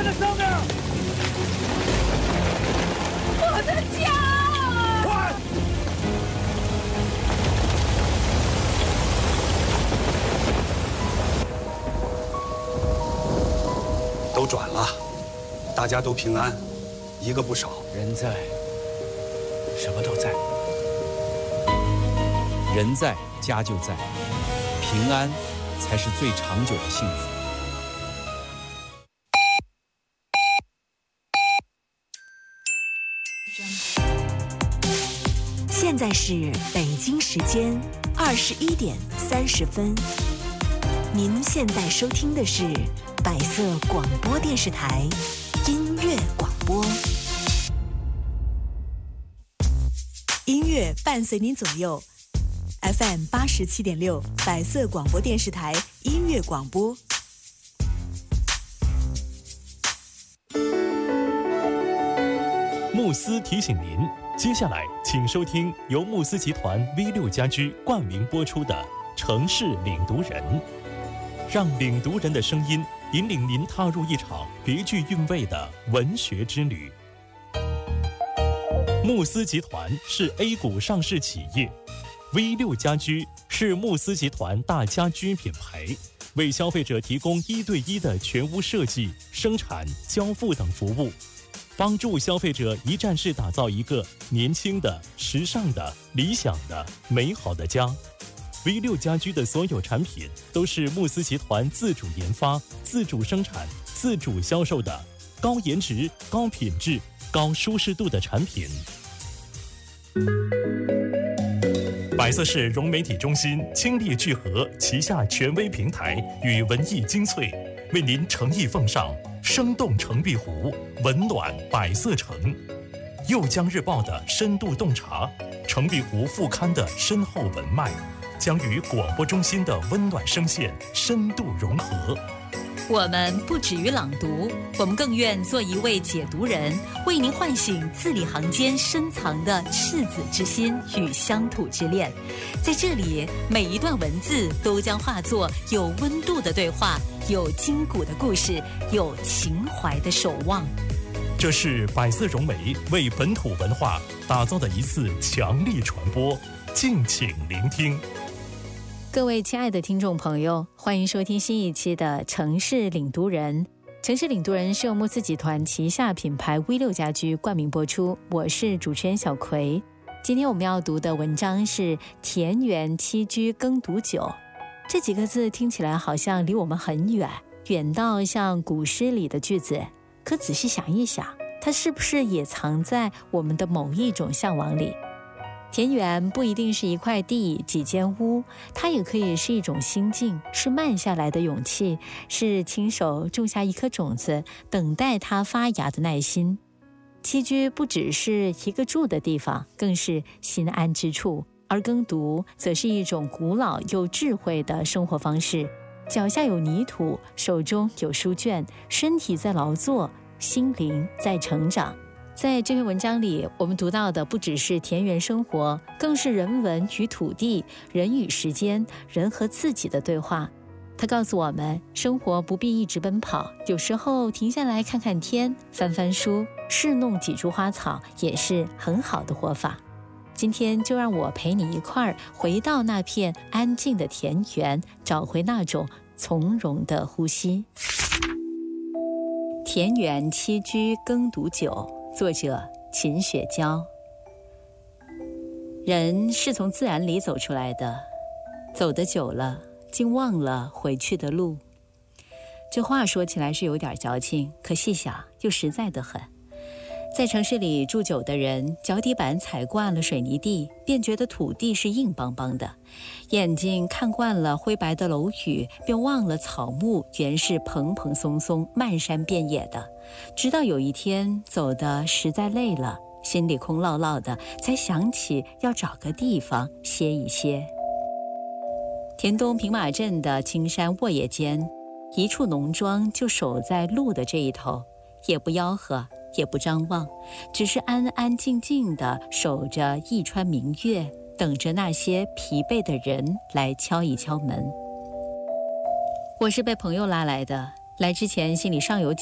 在上面！ 我的家！ 快！ 都转了，大家都平安，一个不少。 人在，什么都在。 人在，家就在，平安才是最长久的幸福。 现在是北京时间21点30分。您现在收听的是百色广播电视台音乐广播，音乐伴随您左右。FM 87.6百色广播电视台音乐广播。 慕斯提醒您，接下来请收听由慕斯集团 V6家居冠名播出的《城市领读人》，让领读人的声音引领您踏入一场别具韵味的文学之旅。慕斯集团是 A 股上市企业，V6家居是慕斯集团大家居品牌，为消费者提供1对1的全屋设计、生产、交付等服务，帮助消费者一站式打造一个年轻的、时尚的、理想的、美好的家。V6家居的所有产品都是慕斯集团自主研发、自主生产、自主销售的高颜值、高品质、高舒适度的产品。百色市融媒体中心倾力聚合旗下权威平台与文艺精粹，为您诚意奉上生动城壁湖，温暖百色城。右江日报的深度洞察，城壁湖副刊的深厚文脉，将与广播中心的温暖声线深度融合。 我们不止于朗读，我们更愿做一位解读人，为您唤醒字里行间深藏的赤子之心与乡土之恋。在这里，每一段文字都将化作有温度的对话，有筋骨的故事，有情怀的守望。 这是百色融媒为本土文化打造的一次强力传播，敬请聆听。 各位亲爱的听众朋友，欢迎收听新一期的《城市领读人》。《城市领读人》是由慕斯集团旗下品牌 V6家居冠名播出，我是主持人小葵。今天我们要读的文章是田园栖居耕读久。这几个字听起来好像离我们很远，远到像古诗里的句子，可仔细想一想，它是不是也藏在我们的某一种向往里？田园不一定是一块地、几间屋，它也可以是一种心境，是慢下来的勇气，是亲手种下一颗种子，等待它发芽的耐心。栖居不只是一个住的地方，更是心安之处，而耕读则是一种古老又智慧的生活方式。脚下有泥土，手中有书卷，身体在劳作，心灵在成长。在这篇文章里，我们读到的不只是田园生活，更是人文与土地、人与时间、人和自己的对话。它告诉我们，生活不必一直奔跑，有时候停下来看看天，翻翻书，侍弄几株花草，也是很好的活法。今天就让我陪你一块儿回到那片安静的田园，找回那种从容的呼吸。田园栖居耕读久，作者秦雪娇。人是从自然里走出来的，走得久了，竟忘了回去的路。这话说起来是有点矫情，可细想又实在得很。在城市里住久的人，脚底板踩惯了水泥地，便觉得土地是硬邦邦的；眼睛看惯了灰白的楼宇，便忘了草木原是蓬蓬松松、漫山遍野的。直到有一天走得实在累了，心里空落落的，才想起要找个地方歇一歇。田东平马镇的青山沃野间，一处农庄就守在路的这一头，也不吆喝，也不张望，只是安安静静地守着一川明月，等着那些疲惫的人来敲一敲门。我是被朋友拉来的，来之前心里尚有